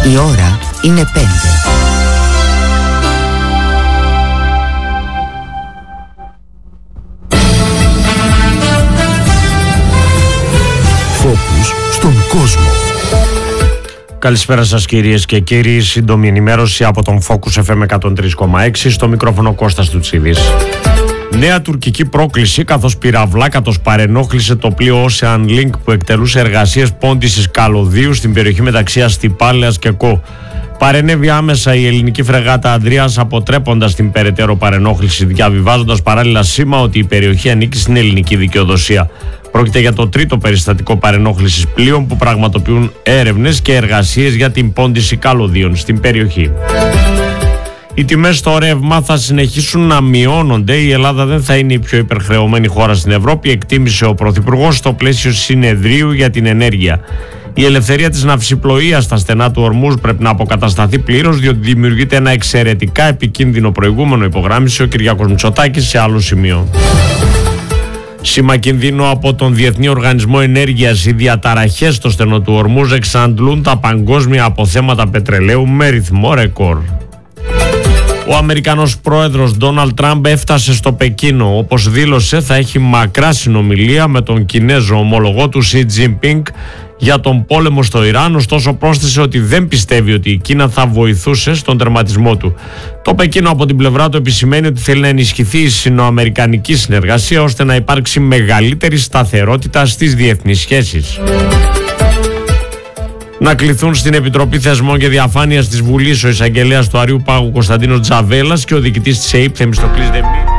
Η ώρα είναι 5. Φόκους στον κόσμο. Καλησπέρα σας κυρίες και κύριοι, σύντομη ενημέρωση από τον Focus FM 103,6, στο μικρόφωνο Κώστας Τουτσίδης. Νέα τουρκική πρόκληση, καθώς πυραυλάκατος παρενόχλησε το πλοίο Ocean Link που εκτελούσε εργασίες πόντισης καλωδίου στην περιοχή μεταξύ Αστυπάλαιας και Κο. Παρενέβη άμεσα η ελληνική φρεγάτα Ανδρείας, αποτρέποντας την περαιτέρω παρενόχληση, διαβιβάζοντας παράλληλα σήμα ότι η περιοχή ανήκει στην ελληνική δικαιοδοσία. Πρόκειται για το τρίτο περιστατικό παρενόχλησης πλοίων που πραγματοποιούν έρευνες και εργασίες για την πόντιση καλωδίων στην περιοχή. Οι τιμές στο ρεύμα θα συνεχίσουν να μειώνονται. Η Ελλάδα δεν θα είναι η πιο υπερχρεωμένη χώρα στην Ευρώπη, εκτίμησε ο Πρωθυπουργός στο πλαίσιο συνεδρίου για την ενέργεια. Η ελευθερία της ναυσιπλοείας στα στενά του Ορμούζ πρέπει να αποκατασταθεί πλήρως, διότι δημιουργείται ένα εξαιρετικά επικίνδυνο προηγούμενο, υπογράμμισε ο Κυριάκος Μητσοτάκης σε άλλο σημείο. Σήμα κινδύνου από τον Διεθνή Οργανισμό Ενέργειας. Οι διαταραχές στο στενό του Ορμούζ εξαντλούν τα παγκόσμια αποθέματα πετρελαίου με ρυθμό ρεκόρ. Ο Αμερικανός πρόεδρος Ντόναλντ Τραμπ έφτασε στο Πεκίνο. Όπως δήλωσε, θα έχει μακρά συνομιλία με τον Κινέζο ομολογό του Σι Τζινπίνγκ για τον πόλεμο στο Ιράν, ωστόσο πρόσθεσε ότι δεν πιστεύει ότι η Κίνα θα βοηθούσε στον τερματισμό του. Το Πεκίνο από την πλευρά του επισημαίνει ότι θέλει να ενισχυθεί η σινοαμερικανική συνεργασία ώστε να υπάρξει μεγαλύτερη σταθερότητα στις διεθνείς σχέσεις. Να κληθούν στην Επιτροπή Θεσμών και Διαφάνειας της Βουλής ο εισαγγελέας του Αριού Πάγου Κωνσταντίνος Τζαβέλας και ο διοικητής της ΕΥΠ Θεμιστοκλής Δεμίρη.